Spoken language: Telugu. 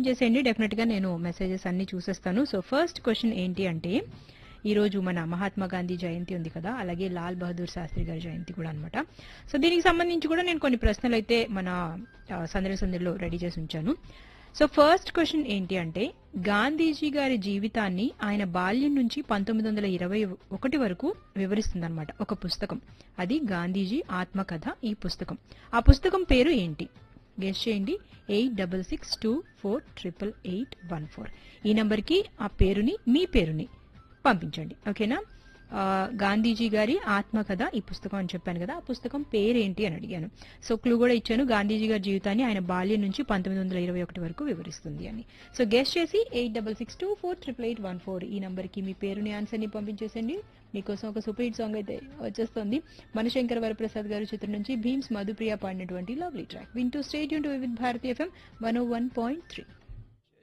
పంపించేసేయండి. డెఫినెట్గా నేను మెసేజెస్ అన్ని చూసేస్తాను. సో ఫస్ట్ క్వశ్చన్ ఏంటి అంటే, ఈ రోజు మన మహాత్మా గాంధీ జయంతి ఉంది కదా, అలాగే లాల్ బహదూర్ శాస్త్రి గారి జయంతి కూడా అనమాట. సో దీనికి సంబంధించి కూడా నేను కొన్ని ప్రశ్నలు అయితే మన సందడిలో రెడీ చేసి ఉంచాను. సో ఫస్ట్ క్వశ్చన్ ఏంటి అంటే, గాంధీజీ గారి జీవితాన్ని ఆయన బాల్యం నుంచి 1921 వరకు వివరిస్తుందన్నమాట ఒక పుస్తకం. అది గాంధీజీ ఆత్మకథ. ఈ పుస్తకం, ఆ పుస్తకం పేరు ఏంటి? గెస్ చేయండి. 8624888814 ఈ నంబర్కి ఆ పేరుని, మీ పేరుని పంపించండి. ఓకేనా? గాంధీజీ గారి ఆత్మకథ ఈ పుస్తకం అని చెప్పాను కదా, ఆ పుస్తకం పేరేంటి అని అడిగాను. సో క్లూ కూడా ఇచ్చాను, గాంధీజీ గారి జీవితాన్ని ఆయన బాల్యం నుంచి 1921 వరకు వివరిస్తుంది అని. సో గెస్ట్ చేసి 8662488814 ఈ నంబర్కి మీ పేరుని, ఆన్సర్ని పంపించేసండి. మీకోసం ఒక సూపర్ హిట్ సాంగ్ అయితే వచ్చేస్తుంది. మనశంకర్ వరప్రసాద్ గారి చిత్రం నుంచి భీమ్స్ మధుప్రియ పాడినటువంటి లవ్లీ ట్రాక్ వింటూ stay tuned with Bharati FM 101.3.